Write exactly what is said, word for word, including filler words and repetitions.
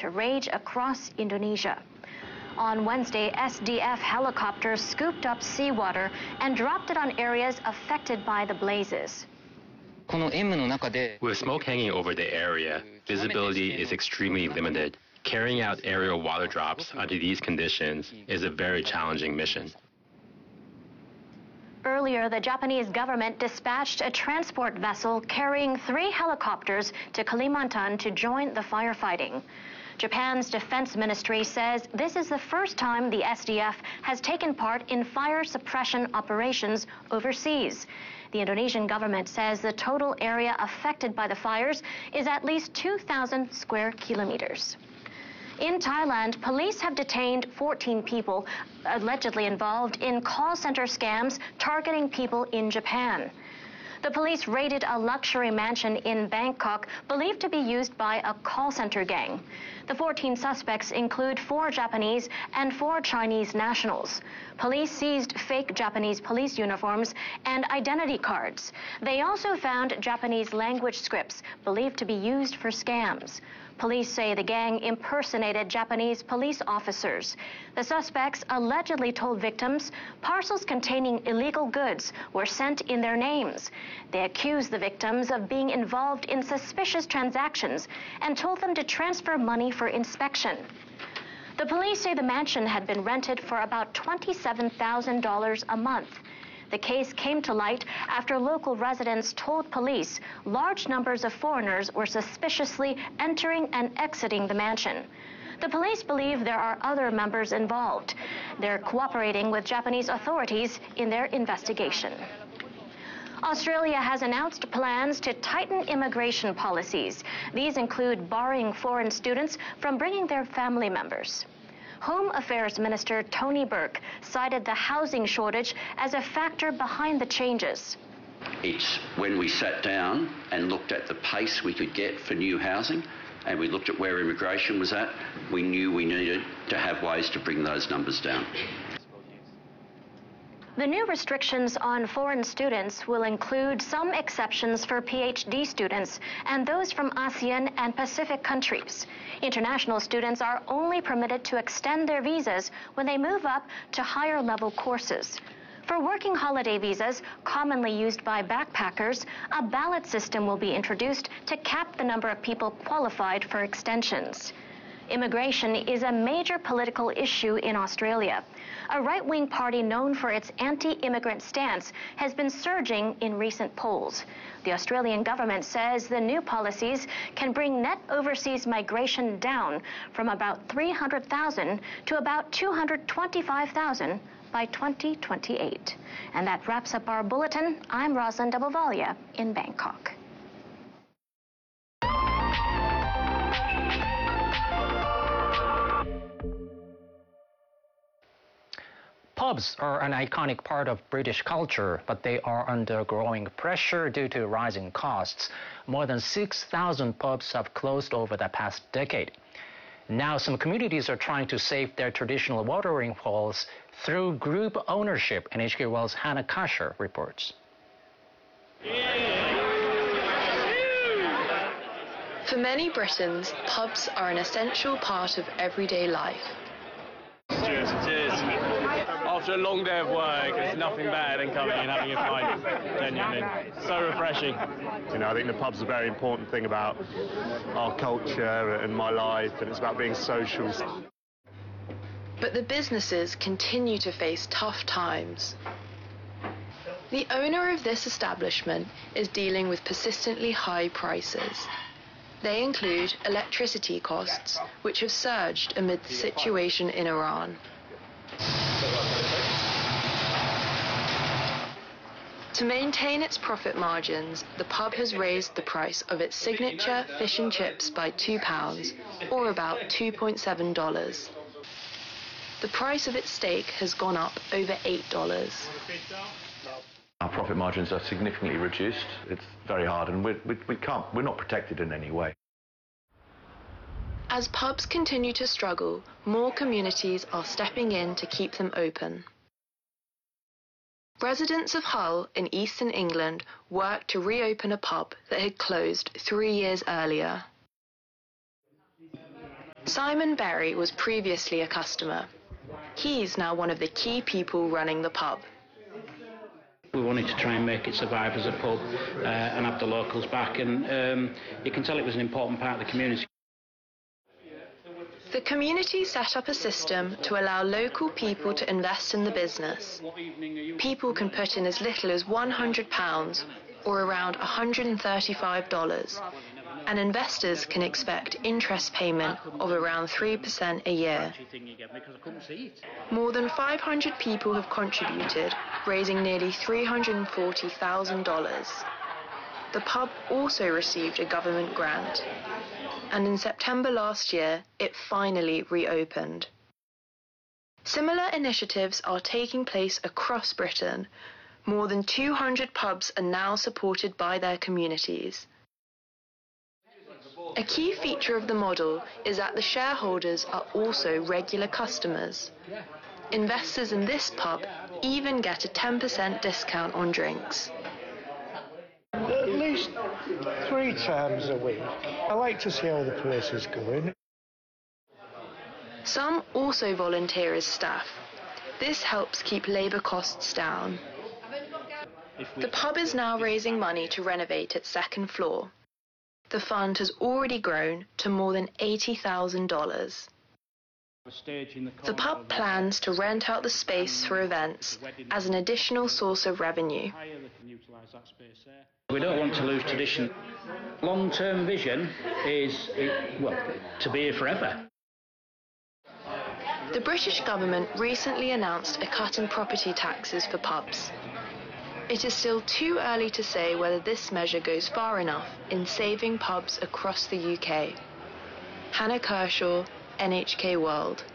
to rage across Indonesia. On Wednesday, S D F helicopters scooped up seawater and dropped it on areas affected by the blazes. With smoke hanging over the area, visibility is extremely limited. Carrying out aerial water drops under these conditions is a very challenging mission. Earlier, the Japanese government dispatched a transport vessel carrying three helicopters to Kalimantan to join the firefighting. Japan's defense ministry says this is the first time the S D F has taken part in fire suppression operations overseas. The Indonesian government says the total area affected by the fires is at least two thousand square kilometers. In Thailand, police have detained fourteen people allegedly involved in call center scams targeting people in Japan. The police raided a luxury mansion in Bangkok believed to be used by a call center gang. The fourteen suspects include four Japanese and four Chinese nationals. Police seized fake Japanese police uniforms and identity cards. They also found Japanese language scripts believed to be used for scams. Police say the gang impersonated Japanese police officers. The suspects allegedly told victims parcels containing illegal goods were sent in their names. They accused the victims of being involved in suspicious transactions and told them to transfer money for inspection. The police say the mansion had been rented for about twenty-seven thousand dollars a month. The case came to light after local residents told police large numbers of foreigners were suspiciously entering and exiting the mansion. The police believe there are other members involved. They're cooperating with Japanese authorities in their investigation. Australia has announced plans to tighten immigration policies. These include barring foreign students from bringing their family members. Home Affairs Minister Tony Burke cited the housing shortage as a factor behind the changes. It's when we sat down and looked at the pace we could get for new housing, and we looked at where immigration was at, we knew we needed to have ways to bring those numbers down. The new restrictions on foreign students will include some exceptions for PhD students and those from ASEAN and Pacific countries. International students are only permitted to extend their visas when they move up to higher level courses. For working holiday visas, commonly used by backpackers, a ballot system will be introduced to cap the number of people qualified for extensions. Immigration is a major political issue in Australia. A right-wing party known for its anti-immigrant stance has been surging in recent polls. The Australian government says the new policies can bring net overseas migration down from about three hundred thousand to about two hundred twenty-five thousand by twenty twenty-eight. And that wraps up our bulletin. I'm Rosalind Dabavalia in Bangkok. Pubs are an iconic part of British culture, but they are under growing pressure due to rising costs. More than six thousand pubs have closed over the past decade. Now some communities are trying to save their traditional watering holes through group ownership, N H K World's Hannah Kasher reports. For many Britons, pubs are an essential part of everyday life. Cheers, cheers. After a long day of work, there's nothing better than coming and having a pint, genuinely. So refreshing. You know, I think the pub's a very important thing about our culture and my life, and it's about being social. But the businesses continue to face tough times. The owner of this establishment is dealing with persistently high prices. They include electricity costs, which have surged amid the situation in Iran. To maintain its profit margins, the pub has raised the price of its signature fish and chips by two pounds, or about two point seven dollars. The price of its steak has gone up over eight dollars. Our profit margins are significantly reduced. It's very hard, and we, we, we can't, we're not protected in any way. As pubs continue to struggle, more communities are stepping in to keep them open. Residents of Hull in eastern England worked to reopen a pub that had closed three years earlier. Simon Berry was previously a customer. He's now one of the key people running the pub. We wanted to try and make it survive as a pub uh, and have the locals back, and um, you can tell it was an important part of the community. The community set up a system to allow local people to invest in the business. People can put in as little as one hundred pounds, or around one hundred thirty-five dollars, and investors can expect interest payment of around three percent a year. More than five hundred people have contributed, raising nearly three hundred forty thousand dollars. The pub also received a government grant, and in September last year, it finally reopened. Similar initiatives are taking place across Britain. More than two hundred pubs are now supported by their communities. A key feature of the model is that the shareholders are also regular customers. Investors in this pub even get a ten percent discount on drinks. At least three times a week. I like to see how the place is going. Some also volunteer as staff. This helps keep labour costs down. The pub is now raising money to renovate its second floor. The fund has already grown to more than eighty thousand dollars. The pub plans to rent out the space for events as an additional source of revenue. We don't want to lose tradition. Long-term vision is, well, to be here forever. The British government recently announced a cut in property taxes for pubs. It is still too early to say whether this measure goes far enough in saving pubs across the U K. Hannah Kershaw, N H K World.